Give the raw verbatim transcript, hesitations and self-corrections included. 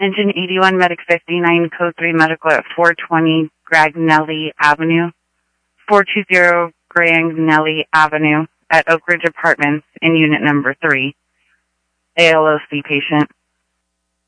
Engine eighty-one, Medic fifty-nine, Code three Medical at four twenty Gragnelli Avenue, four two zero Gragnelli Avenue at Oak Ridge Apartments in Unit Number three. A L O C patient.